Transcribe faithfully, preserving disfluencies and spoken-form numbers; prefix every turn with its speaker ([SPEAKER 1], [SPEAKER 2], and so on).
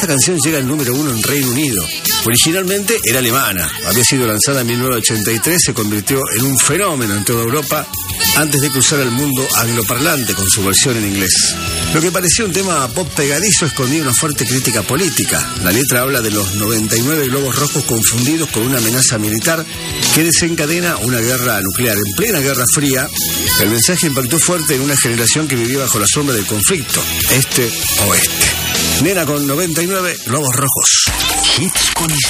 [SPEAKER 1] Esta canción llega al número uno en Reino Unido. Originalmente era alemana, había sido lanzada en mil novecientos ochenta y tres, se convirtió en un fenómeno en toda Europa antes de cruzar al mundo angloparlante con su versión en inglés. Lo que parecía un tema pop pegadizo escondía una fuerte crítica política. La letra habla de los noventa y nueve globos rojos confundidos con una amenaza militar que desencadena una guerra nuclear. En plena Guerra Fría, el mensaje impactó fuerte en una generación que vivía bajo la sombra del conflicto, este-oeste. Nena con noventa y nueve globos rojos.
[SPEAKER 2] Hits con historia.